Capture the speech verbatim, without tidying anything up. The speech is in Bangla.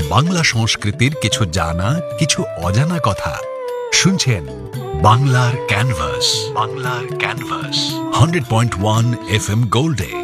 বাংলা সংস্কৃতির কিছু জানা কিছু অজানা কথা শুনছেন বাংলার ক্যানভাস বাংলার canvas hundred point one F M গোল্ডে।